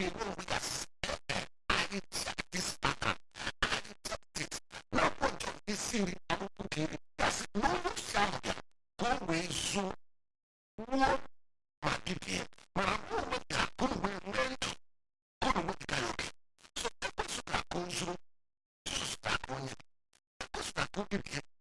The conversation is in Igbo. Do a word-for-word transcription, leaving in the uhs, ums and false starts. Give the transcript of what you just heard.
oge n'onwe ya sị ee anyị satisfied anyị justice na akwụkwọ isi nri akwụkwọ nke iri ya sị n'ọnụ si ahụ bịa ka o wee zuo nwụọ ma bibie mana mụ onwe gị ka unu wee nwee ndụ ka unu wepụta ya oke so ekwesịrị ka o zuru Jizọs na-aka onye ekwesịrị ka o bibie